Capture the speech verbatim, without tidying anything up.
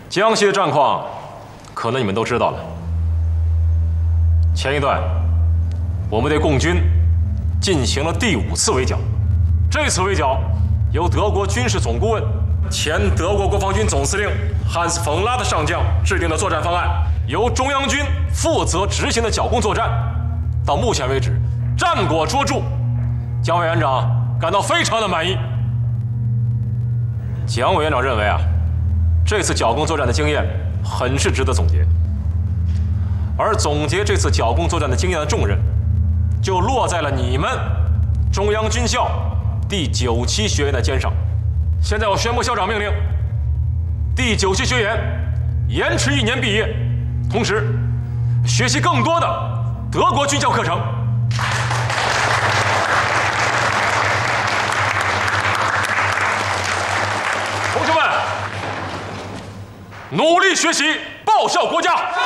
江西的战况，可能你们都知道了。前一段，我们对共军进行了第五次围剿。这次围剿由德国军事总顾问、前德国国防军总司令汉斯·冯拉的上将制定的作战方案，由中央军负责执行的剿共作战。到目前为止，战果卓著，蒋委员长感到非常的满意。蒋委员长认为啊，这次剿共作战的经验很是值得总结。而总结这次剿共作战的经验的重任，就落在了你们中央军校第九期学员的肩上。现在我宣布校长命令，第九期学员延迟一年毕业，同时学习更多的德国军校课程。同学们，努力学习，报效国家。